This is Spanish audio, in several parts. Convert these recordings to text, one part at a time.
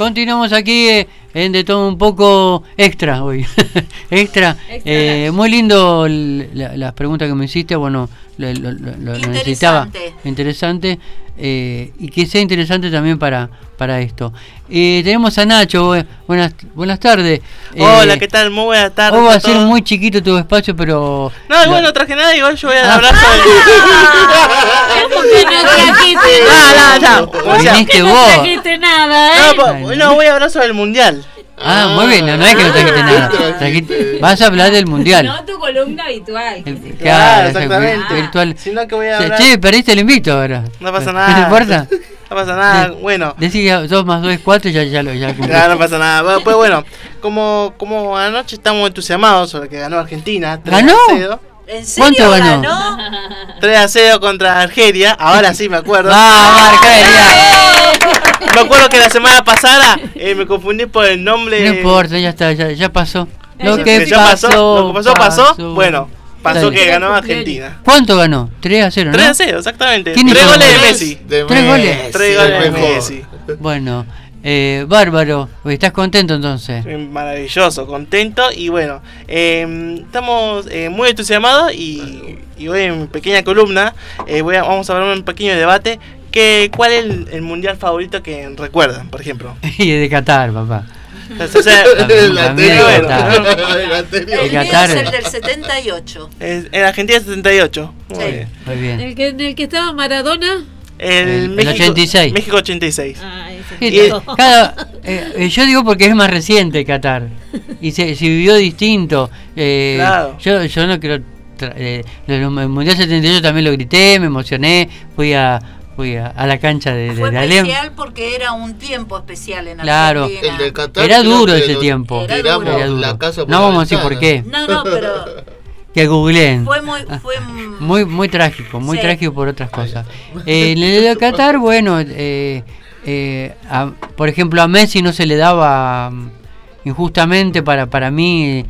continuamos aquí en De Todo Un Poco extra hoy. extra. Muy lindo las preguntas que me hiciste. Bueno, lo necesitaba. Interesante. Y que sea interesante también para esto. Tenemos a Nacho. Buenas tardes. Hola, ¿qué tal? Muy buenas tardes. Hoy va a ser muy chiquito tu espacio, pero... No, igual no traje nada, igual yo voy a dar abrazo. ¿Cómo que no trajiste nada? Viniste vos. No trajiste nada, No, voy a abrazo del mundial. Muy bien, no es que no trajiste nada. Vas a hablar del mundial. No tu columna habitual. Claro, exactamente. Virtual. Sino que voy a hablar... Che, perdiste el invito ahora. No pasa nada. ¿No importa? No pasa nada, bueno. Decís que 2 más 2 es 4 y ya cumplí. No pasa nada. Pues bueno, como anoche estamos entusiasmados sobre que ganó Argentina. ¿Ganó? ¿En serio ¿Cuánto ganó? 3-0 contra Argelia. Ahora sí me acuerdo. Argelia! Me acuerdo que la semana pasada me confundí por el nombre. No importa, ya está, ya pasó. Lo que pasó. Bueno, pasó que ganó Argentina. ¿Cuánto ganó? 3-0, ¿no? 3-0, exactamente. 3 goles de Messi. 3 goles. 3 goles de Messi. Bueno, bárbaro. ¿Estás contento entonces? Maravilloso, contento. Y bueno, estamos muy entusiasmados. Y hoy en mi pequeña columna vamos a hablar un pequeño debate. ¿Cuál es el mundial favorito que recuerdan, por ejemplo? Y de Qatar, papá. O sea, el anterior. El Qatar es el del 78. En Argentina 78. Muy bien. ¿En el que estaba Maradona? El México, 86. México 86. Yo digo porque es más reciente Qatar. Y se vivió distinto. Claro. Yo no quiero... el Mundial 78 también lo grité, me emocioné. Fui a la cancha de Alem. Fue especial porque era un tiempo especial en Claro. Argentina. El de Qatar Era duro ese tiempo. Era duro. La casa por no vamos a decir por qué. No, pero Que googleen. fue Muy trágico, muy Sí. trágico por otras cosas. En el de Qatar, bueno, por ejemplo, a Messi no se le daba injustamente para mí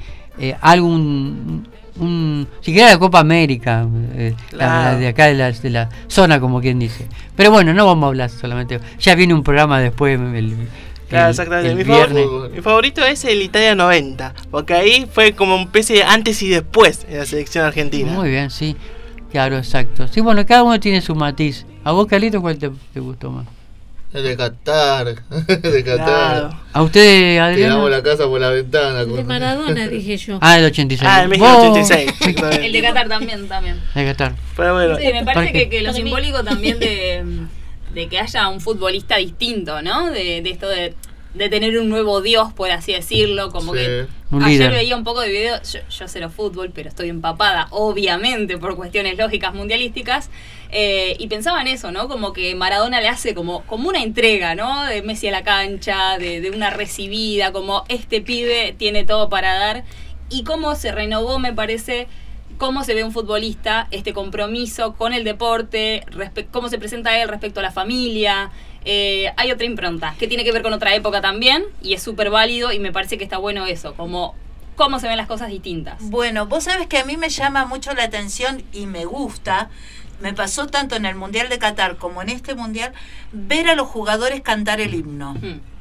siquiera la Copa América, Claro. de acá de la zona, como quien dice. Pero bueno, no vamos a hablar solamente. Ya viene un programa después. Claro, exactamente. Mi favorito es el Italia 90, porque ahí fue como un especie de antes y después en la selección argentina. Muy bien, sí. Claro, exacto. Sí, bueno, cada uno tiene su matiz. ¿A vos, Carlito, cuál te gustó más? El de Qatar. Claro. ¿A usted, Adrián? Tiramos la casa por la ventana. El de Maradona, dije yo. El 86. El México 86. El de Qatar también. De Qatar. Pero bueno. Sí, me parece que lo simbólico también de que haya un futbolista distinto, ¿no? De esto de tener un nuevo dios, por así decirlo, como Sí. que Un ayer líder. veía un poco de video, yo cero fútbol, pero estoy empapada, obviamente, por cuestiones lógicas mundialísticas, y pensaba en eso, ¿no? Como que Maradona le hace como una entrega, ¿no? De Messi a la cancha, de una recibida, como este pibe tiene todo para dar, y cómo se renovó, me parece, cómo se ve un futbolista, este compromiso con el deporte, cómo se presenta él respecto a la familia. Hay otra impronta que tiene que ver con otra época también y es súper válido y me parece que está bueno eso, como cómo se ven las cosas distintas. Bueno, vos sabés que a mí me llama mucho la atención y me gusta. Me pasó tanto en el Mundial de Qatar como en este Mundial ver a los jugadores cantar el himno.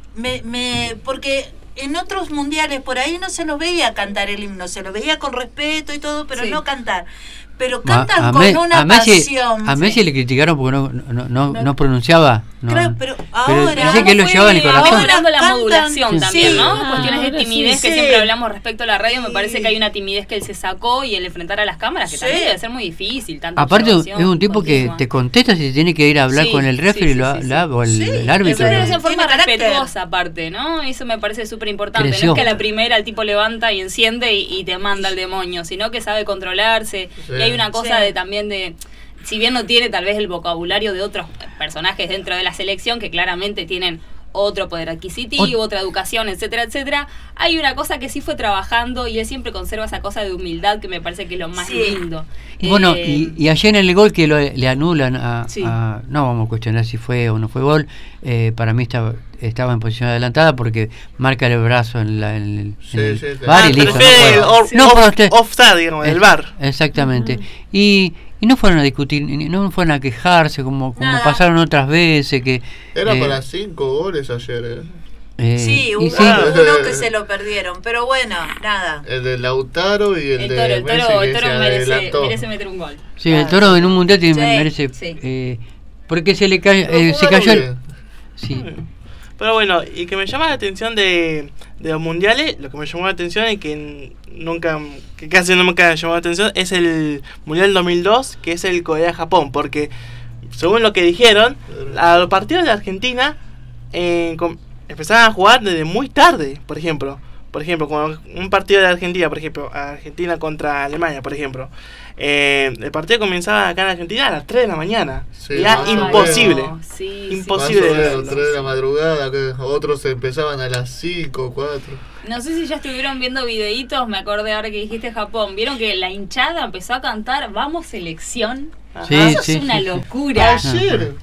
Porque en otros mundiales por ahí no se los veía cantar el himno, se los veía con respeto y todo, pero Sí. no cantar. Pero cantan con una pasión. A Messi le criticaron porque no pronunciaba. No. Claro, pero ahora dice que él lo llevaba en el corazón. Hablando de la Cantan, modulación también, sí. ¿no? Cuestiones de timidez que sí. siempre hablamos respecto a la radio, me Sí. parece que hay una timidez que él se sacó y el enfrentar a las cámaras, que Sí. también debe ser muy difícil. Tanta Aparte observación es un tipo que continua. te contesta si tiene que ir a hablar Sí, con el referee sí, o sí. el árbitro. Pero es en forma Tiene carácter. respetuosa aparte, ¿no? Eso me parece súper importante. Creció. No es que a la primera el tipo levanta y enciende y te manda al demonio, sino que sabe controlarse. Sí. Y hay una cosa Sí. también de... Si bien no tiene tal vez el vocabulario de otros personajes dentro de la selección que claramente tienen otro poder adquisitivo, otra educación, etcétera, etcétera, hay una cosa que sí fue trabajando y él siempre conserva esa cosa de humildad que me parece que es lo más Sí. lindo. Bueno, y ayer en el gol que le anulan Sí. no vamos a cuestionar si fue o no fue gol, para mí estaba en posición adelantada porque marca el brazo en el Sí, sí. VAR y listo. Offside, digamos, el VAR. Exactamente. Y no fueron a discutir, no fueron a quejarse como Nada. pasaron otras veces que Era para 5 goles ayer. Sí, hubo uno que se lo perdieron, pero bueno, nada. El de Lautaro y el de el Toro merece meter un gol. Sí, el Toro en un mundial merece. Sí. Porque se cayó. Sí. Pero bueno, y que me llama la atención de los mundiales, lo que me llamó la atención y que casi nunca me llamó la atención es el Mundial 2002, que es el Corea-Japón, porque según lo que dijeron, a los partidos de Argentina empezaban a jugar desde muy tarde, por ejemplo, con un partido de Argentina, por ejemplo, Argentina contra Alemania, por ejemplo, el partido comenzaba acá en Argentina a las 3 de la mañana. Sí, era imposible. Sí, imposible. Más o menos, 3 de la madrugada, que otros empezaban a las 5, 4. No sé si ya estuvieron viendo videitos, me acordé ahora que dijiste Japón. ¿Vieron que la hinchada empezó a cantar "Vamos selección"? Sí, eso sí, es una locura. Ayer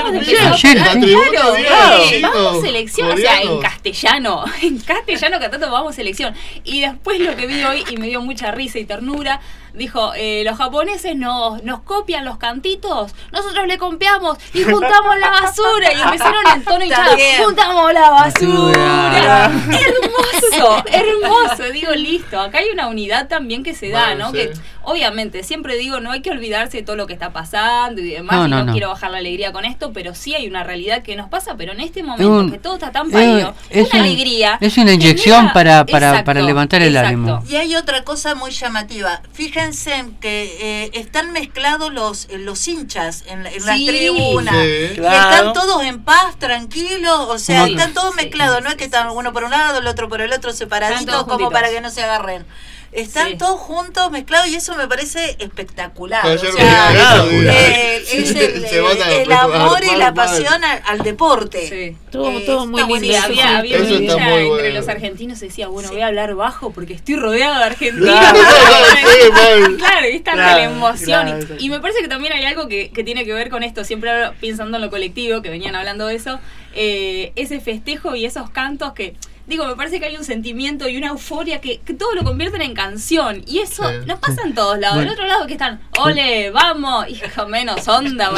vamos selección, o sea, en castellano cantando "Vamos selección". Y después lo que vi hoy y me dio mucha risa y ternura, dijo, los japoneses nos copian los cantitos, nosotros le copiamos y juntamos la basura. Y empezaron en tono hinchado, juntamos la basura. Hermoso. Digo, listo, acá hay una unidad también que se da, ¿no? Sí. Que obviamente, siempre digo, no hay que olvidarse de todo lo que está pasando y demás, no quiero bajar la alegría con esto, pero sí hay una realidad que nos pasa, pero en este momento que todo está tan pálido, una alegría. Es una inyección para levantar el ánimo. Y hay otra cosa muy llamativa. Fíjense en que están mezclados los hinchas en la tribuna. Sí. Claro. Y están todos en paz, tranquilos, o sea, están todos mezclados, no es que están uno por un lado, el otro por el otro, separaditos, como para que no se agarren. Están todos juntos, mezclados, y eso me parece espectacular. O sea, es el amor y la pasión al deporte. Sí. Todo muy lindo. Había una lucha entre los argentinos, decía, bueno, voy a hablar bajo porque estoy rodeado de argentinos. Claro, y está la emoción. Y me parece que también hay algo que tiene que ver con esto, siempre pensando en lo colectivo, que venían hablando de eso, ese festejo y esos cantos que... Digo, me parece que hay un sentimiento y una euforia que todo lo convierten en canción. Y eso no pasa en todos lados. Del otro lado que están, ole, vamos, hijo, menos onda.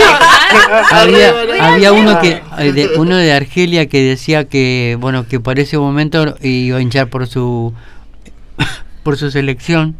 Había uno de Argelia que decía que, bueno, que por ese momento iba a hinchar por su selección,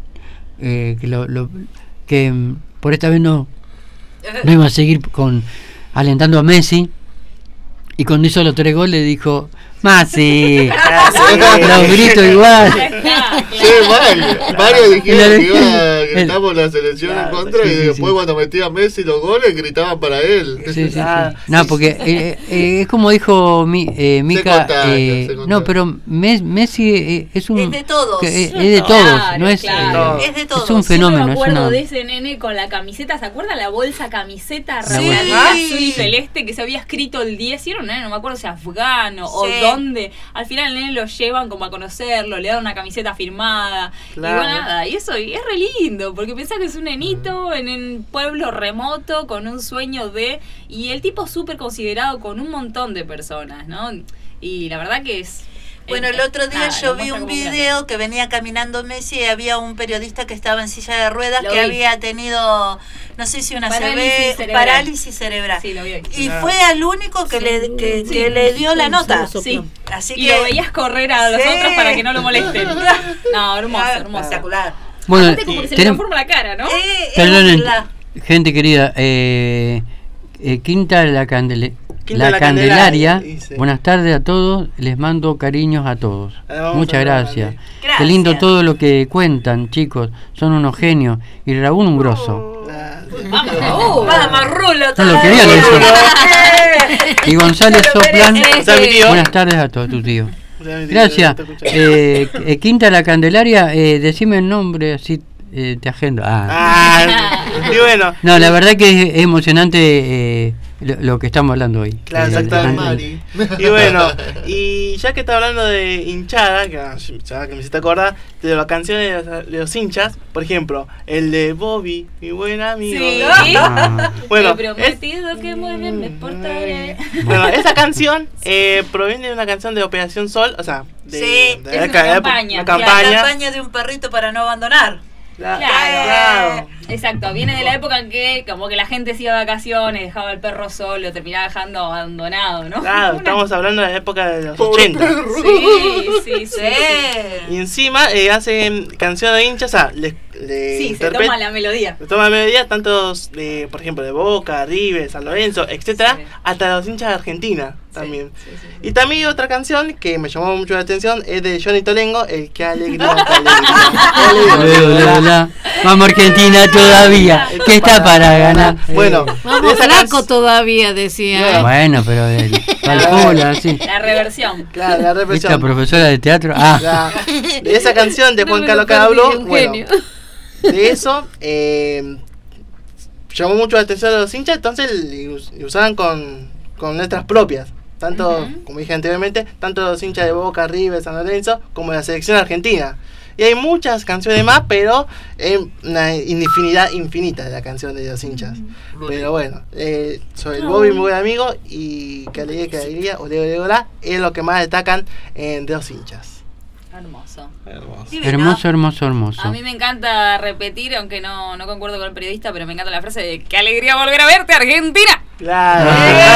que por esta vez no iba a seguir alentando a Messi. Y cuando hizo los 3 goles dijo... Masi, los gritos igual. Sí, varios dijeron que gritamos la selección en contra y después cuando metía Messi los goles gritaban para él. Sí. No, porque es como dijo Mica, no, pero Messi es de todos. Es de todos, no es es de todos. Es un fenómeno. Yo me acuerdo de ese nene con la camiseta, ¿se acuerdan la bolsa camiseta regalada azul y celeste que se había escrito el 10? Era un nene, no me acuerdo si afgano o donde al final el nene lo llevan como a conocerlo, le dan una camiseta firmada. Claro. Y bueno, nada, y eso es re lindo, porque pensás que es un nenito en un pueblo remoto con un sueño y el tipo súper considerado con un montón de personas, ¿no? Y la verdad que es... Bueno, el otro día yo vi un video que venía caminando Messi y había un periodista que estaba en silla de ruedas que había tenido, no sé si una parálisis cerebral. Sí, lo vi. Y fue al único que le dio la nota. Sí. Así que lo veías correr a los otros para que no lo molesten. No, hermoso. Espectacular. Bueno, aparte como que se le transforma la cara, ¿no? Perdonen, gente querida, Quinta La Candelaria, buenas tardes a todos, les mando cariños a todos. Muchas gracias. Qué lindo todo lo que cuentan, chicos, son unos genios. Y Raúl un grosso. Vamos, Rulo. No lo quería eso. Y González Soplan, buenas tardes a todos, tu tío. Gracias. Quinta La Candelaria, decime el nombre así. Te agendo. Y bueno. No, la verdad que es emocionante lo que estamos hablando hoy. Claro, exactamente. Y bueno, y ya que está hablando de hinchada, que me hiciste acordar de las canciones de los hinchas, por ejemplo, el de Bobby, mi buen amigo. Sí. Bueno, he prometido que muy bien me portaré. Bueno, esa canción proviene de una canción de Operación Sol, o sea, es una campaña. La campaña de un perrito para no abandonar. Claro. Exacto, viene de la época en que como que la gente se iba de vacaciones, dejaba al perro solo, terminaba dejando abandonado, ¿no? Claro, estamos hablando de la época de los 80. Sí. Y encima hacen canción de hinchas, se toma la melodía. Se toma la melodía, tantos, por ejemplo, de Boca, River, San Lorenzo, etcétera, hasta los hinchas de Argentina también. Sí. Y también otra canción que me llamó mucho la atención es de Johnny Tolengo, el que alegría, alegría. Vamos Argentina todavía, que está para ganar. Bueno, vamos flaco todavía, decía. Bueno, pero calcula, así. La reversión. Claro, la reversión. Esta profesora de teatro. De esa canción de Juan Carlos Cablo, bueno, de eso llamó mucho la atención de los hinchas, entonces lo usaban con letras propias. Tanto, como dije anteriormente, tanto los hinchas de Boca, River, San Lorenzo, como de la selección argentina. Y hay muchas canciones más, pero una infinidad infinita de la canción de los hinchas. Pero bueno, soy el Bobby, mi buen amigo, y que alegría, Olé, es lo que más destacan de los hinchas. Hermoso. A mí me encanta repetir, aunque no concuerdo con el periodista, pero me encanta la frase de ¡qué alegría volver a verte, Argentina! Claro,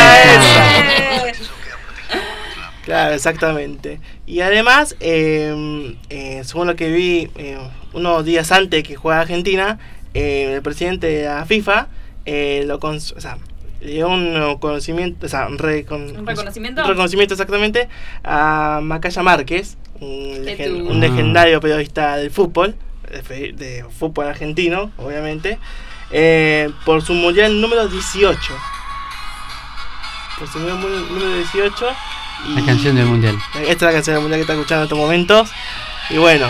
claro, exactamente. Y además, según lo que vi unos días antes que juega Argentina, el presidente de la FIFA le dio un reconocimiento exactamente a Macaya Márquez, un legendario periodista del fútbol, de fútbol argentino, obviamente, por su mundial número 18. Por su mundial número 18. La canción del mundial. Esta es la canción del mundial que está escuchando en estos momentos. Y bueno,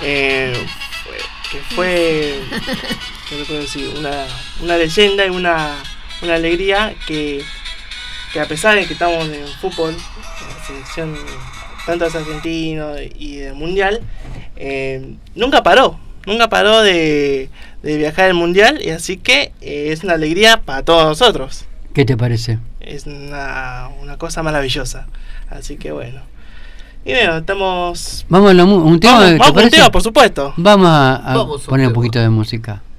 fue ¿qué puedo decir? Una leyenda y una alegría que a pesar de que estamos en fútbol, la selección tanto de argentinos y del mundial, nunca paró de viajar al mundial, y así que es una alegría para todos nosotros. ¿Qué te parece? Es una cosa maravillosa. Así que bueno. Y bueno, estamos... Vamos a un tema, vamos, por supuesto. Vamos a poner un poquito de música.